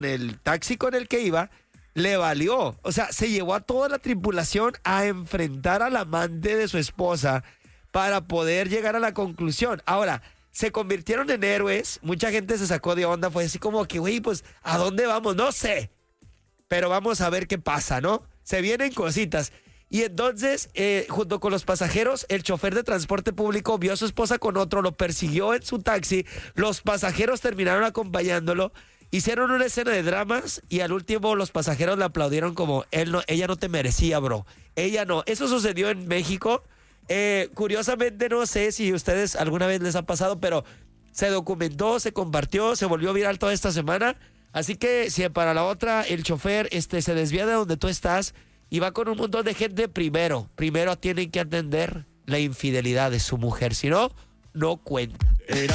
el taxi con el que iba, le valió. O sea, se llevó a toda la tripulación a enfrentar al amante de su esposa para poder llegar a la conclusión. Ahora, se convirtieron en héroes. Mucha gente se sacó de onda. Fue así como que, güey, pues, ¿a dónde vamos? No sé. Pero vamos a ver qué pasa, ¿no? Se vienen cositas. Y entonces, junto con los pasajeros, el chofer de transporte público vio a su esposa con otro, lo persiguió en su taxi, los pasajeros terminaron acompañándolo, hicieron una escena de dramas y al último los pasajeros le aplaudieron como, ella no te merecía, bro, ella no. Eso sucedió en México. Curiosamente, no sé si a ustedes alguna vez les ha pasado, pero se documentó, se compartió, se volvió viral toda esta semana. Así que si para la otra el chofer se desvía de donde tú estás y va con un montón de gente, primero tienen que atender la infidelidad de su mujer, si no, no cuenta.